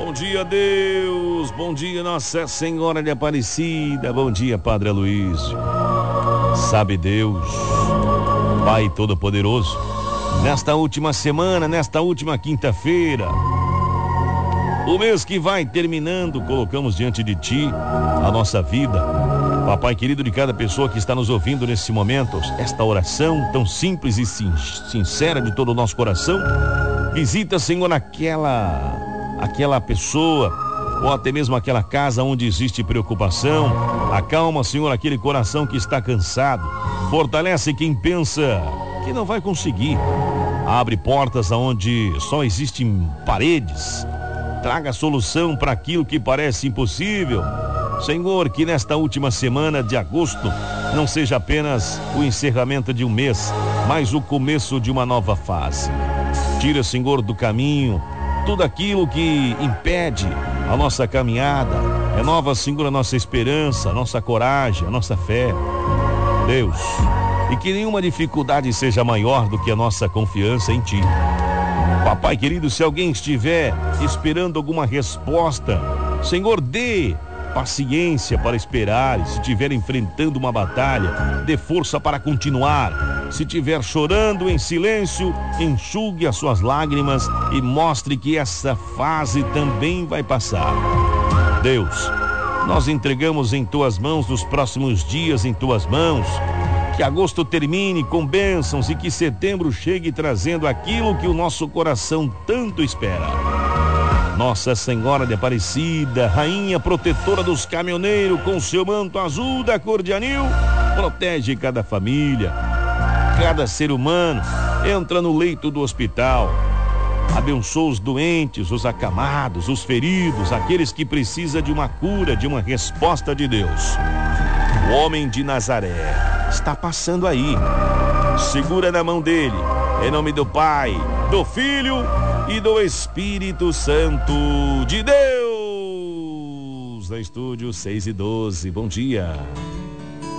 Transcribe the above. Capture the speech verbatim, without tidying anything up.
Bom dia, Deus. Bom dia, Nossa Senhora de Aparecida. Bom dia, Padre Aloísio. Sabe Deus, Pai Todo-Poderoso, nesta última semana, nesta última quinta-feira, o mês que vai terminando, colocamos diante de Ti a nossa vida. Papai querido, de cada pessoa que está nos ouvindo nesse momento, esta oração tão simples e sin- sincera de todo o nosso coração, visita, Senhor, aquela, aquela pessoa, ou até mesmo aquela casa onde existe preocupação. Acalma, Senhor, aquele coração que está cansado. Fortalece quem pensa que não vai conseguir. Abre portas aonde só existem paredes. Traga solução para aquilo que parece impossível. Senhor, que nesta última semana de agosto não seja apenas o encerramento de um mês, mas o começo de uma nova fase. Tira, Senhor, do caminho tudo aquilo que impede a nossa caminhada. Renova, Senhor, a nossa esperança, a nossa coragem, a nossa fé. Deus, e que nenhuma dificuldade seja maior do que a nossa confiança em Ti. Papai querido, se alguém estiver esperando alguma resposta, Senhor, dê paciência para esperar. E se estiver enfrentando uma batalha, dê força para continuar. Se estiver chorando em silêncio, enxugue as suas lágrimas e mostre que essa fase também vai passar. Deus, nós entregamos em Tuas mãos os próximos dias, em Tuas mãos. Que agosto termine com bênçãos e que setembro chegue trazendo aquilo que o nosso coração tanto espera. Nossa Senhora de Aparecida, Rainha protetora dos caminhoneiros, com seu manto azul da cor de anil, protege cada família, cada ser humano. Entra no leito do hospital, abençoa os doentes, os acamados, os feridos, aqueles que precisam de uma cura, de uma resposta de Deus. O homem de Nazaré está passando aí. Segura na mão dele, em nome do Pai, do Filho e do Espírito Santo de Deus. Na estúdio seis e doze, bom dia.